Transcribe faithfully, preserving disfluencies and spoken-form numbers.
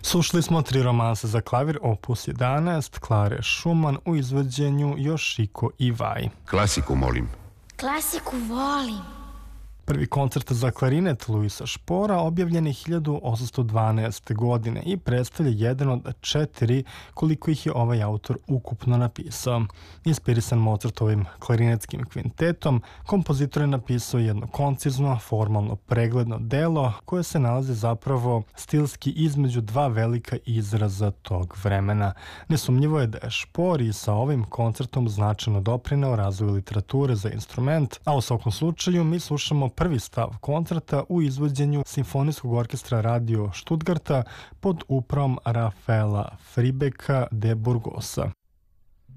Slušali smo tri romanse za klavir opus jedanaest Klare Schumann u izvođenju Yoshiko Iwai. Klasiku molim. Klasiku volim. Prvi koncert za klarinet Luisa Špora objavljen je hiljadu osamsto dvanaeste. godine i predstavlja jedan od četiri koliko ih je ovaj autor ukupno napisao. Inspirisan Mozartovim klarinetskim kvintetom, kompozitor je napisao jedno koncizno, formalno pregledno delo koje se nalazi zapravo stilski između dva velika izraza tog vremena. Nesumnjivo je da je Špor i sa ovim koncertom značajno doprineo razvoju literature za instrument, a u svakom slučaju mi slušamo prvi stav koncerta u izvođenju Simfonijskog orkestra Radio Stuttgarta pod upravom Rafaela Fribeka de Burgosa.